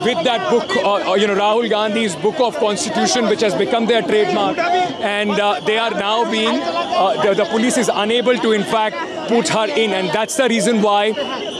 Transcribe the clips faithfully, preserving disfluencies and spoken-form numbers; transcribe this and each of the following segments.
with that book, uh, you know, Rahul Gandhi's book of constitution, which has become their trademark, and uh, they are now being, uh, the, the police is unable to in fact put her in, and that's the reason why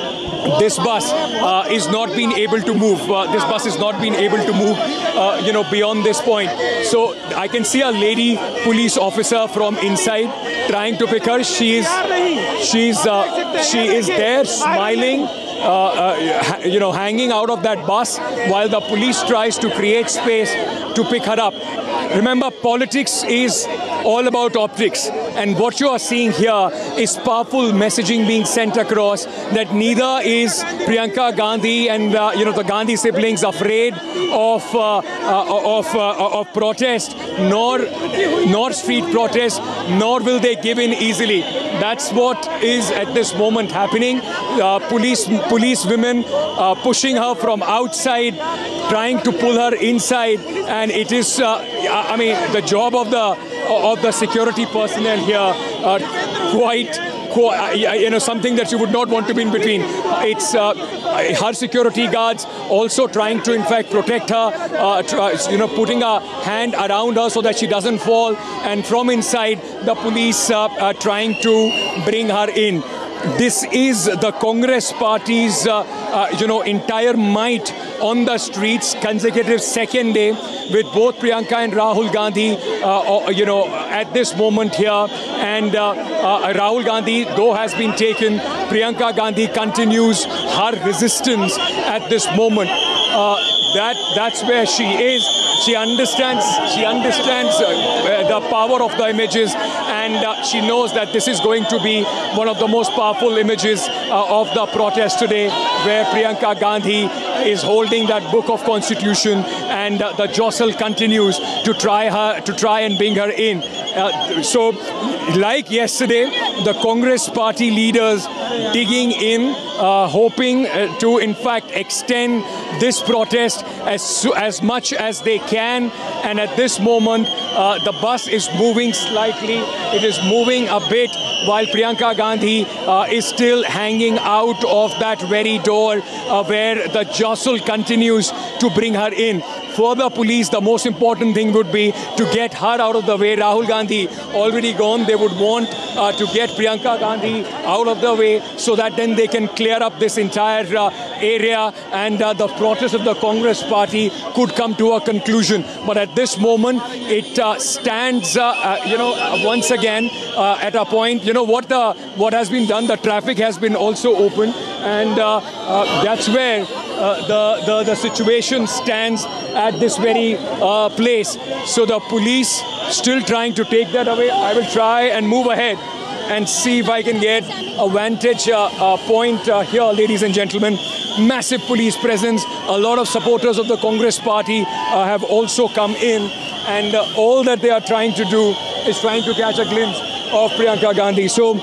this bus uh, is not being able to move. Uh, this bus is not being able to move, uh, you know, beyond this point. So I can see a lady police officer from inside trying to pick her. She is, she's, uh, she is there smiling. Uh, uh, you know, hanging out of that bus while the police tries to create space to pick her up. Remember, politics is all about optics, and what you are seeing here is powerful messaging being sent across that neither is Priyanka Gandhi and uh, you know, the Gandhi siblings afraid of uh, uh, of uh, of protest, nor nor street protest, nor will they give in easily. That's what is at this moment happening. Uh, police police women uh, pushing her from outside, trying to pull her inside, and it is uh, I mean the job of the of the security personnel here uh, quite, quite you know, something that you would not want to be in between. It's uh, her security guards also trying to in fact protect her, uh, try, you know, putting a hand around her so that she doesn't fall, and from inside the police uh, are trying to bring her in. This is the Congress party's, uh, uh, you know, entire might on the streets, consecutive second day, with both Priyanka and Rahul Gandhi, uh, you know, at this moment here. And uh, uh, Rahul Gandhi, though, has been taken. Priyanka Gandhi continues her resistance at this moment. Uh, that that's where she is. She understands. She understands uh, the power of the images, and uh, she knows that this is going to be one of the most powerful images uh, of the protest today, where Priyanka Gandhi is holding that book of constitution, and uh, the jostle continues to try her to try and bring her in. Uh, so, like yesterday, the Congress party leaders digging in, uh, hoping uh, to in fact extend this protest as as much as they can. And at this moment, uh, the bus is moving slightly. It is moving a bit, while Priyanka Gandhi uh, is still hanging out of that very door uh, where the jostle continues to bring her in. For the police, the most important thing would be to get her out of the way. Rahul Gandhi already gone. They would want uh, to get Priyanka Gandhi out of the way so that then they can clear up this entire uh, area, and uh, the protest of the Congress party could come to a conclusion. But at this moment, it uh, stands, uh, uh, you know, uh, once again uh, at a point. You know what the what has been done. The traffic has been also open, and uh, uh, that's where uh, the, the the situation stands at this very uh, place. So the police still trying to take that away. I will try and move ahead and see if I can get a vantage uh, uh, point uh, here, ladies and gentlemen. Massive police presence. A lot of supporters of the Congress party uh, have also come in, and uh, all that they are trying to do is trying to catch a glimpse of Priyanka Gandhi. So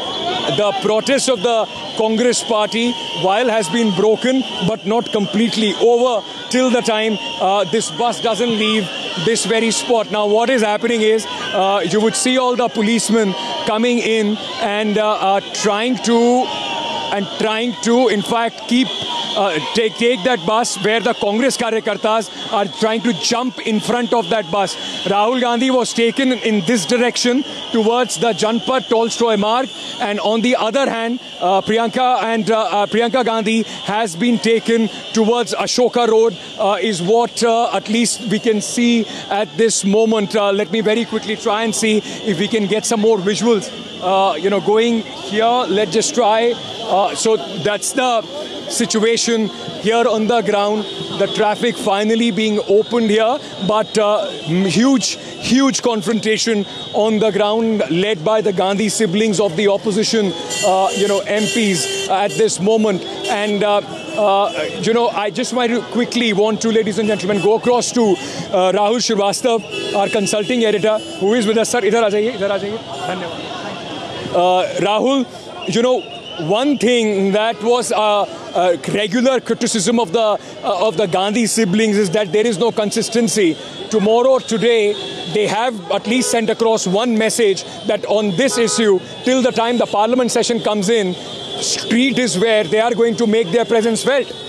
the protest of the Congress party, while has been broken, but not completely over till the time uh, this bus doesn't leave this very spot. Now, what is happening is uh, you would see all the policemen coming in and uh, uh, trying to and trying to, in fact, keep uh, take take that bus, where the Congress karyakartas are trying to jump in front of that bus. Rahul Gandhi was taken in this direction towards the Janpat Tolstoy Marg, and on the other hand, uh, Priyanka and uh, uh, Priyanka Gandhi has been taken towards Ashoka Road, uh, is what uh, at least we can see at this moment. Uh, let me very quickly try and see if we can get some more visuals. Uh, you know, going here, let's just try. Uh, so that's the situation here on the ground. The traffic finally being opened here, but uh, huge, huge confrontation on the ground, led by the Gandhi siblings of the opposition, uh, you know, M Ps at this moment. And uh, uh, you know, I just want to quickly want to, ladies and gentlemen, go across to uh, Rahul Srivastava, our consulting editor, who is with us. Sir, idhar aa jaiye, idhar aa jaiye. Dhanyawad. Uh, Rahul, you know, one thing that was a, a regular criticism of the uh, of the Gandhi siblings is that there is no consistency. Tomorrow or today, they have at least sent across one message that on this issue, till the time the parliament session comes in, street is where they are going to make their presence felt.